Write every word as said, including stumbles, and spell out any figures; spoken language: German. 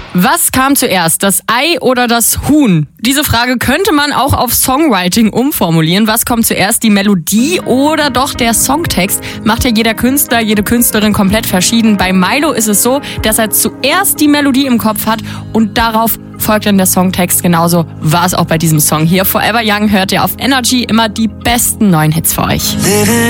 Was kam zuerst, das Ei oder das Huhn? Diese Frage könnte man auch auf Songwriting umformulieren. Was kommt zuerst, die Melodie oder doch der Songtext? Macht ja jeder Künstler, jede Künstlerin komplett verschieden. Bei Milo ist es so, dass er zuerst die Melodie im Kopf hat und darauf folgt dann der Songtext. Genauso war es auch bei diesem Song hier. Forever Young hört ihr auf Energy, immer die besten neuen Hits für euch.